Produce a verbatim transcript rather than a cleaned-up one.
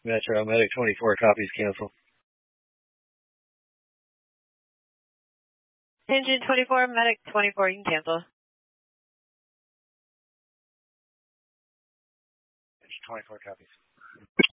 Metro, Medic twenty-four copies, cancel. Engine twenty-four, Medic twenty-four, you can cancel. Engine twenty-four copies.